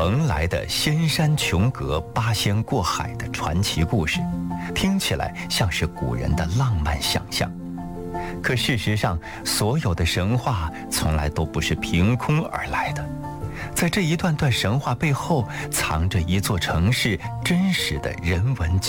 蓬莱的仙山琼阁、八仙过海的传奇故事，听起来像是古人的浪漫想象。可事实上，所有的神话从来都不是凭空而来的，在这一段段神话背后，藏着一座城市真实的人文